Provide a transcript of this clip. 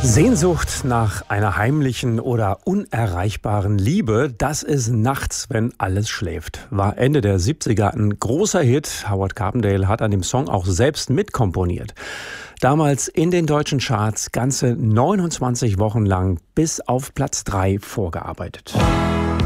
Sehnsucht nach einer heimlichen oder unerreichbaren Liebe, das ist nachts, wenn alles schläft. War Ende der 70er ein großer Hit. Howard Carpendale hat an dem Song auch selbst mitkomponiert. Damals in den deutschen Charts ganze 29 Wochen lang bis auf Platz 3 vorgearbeitet.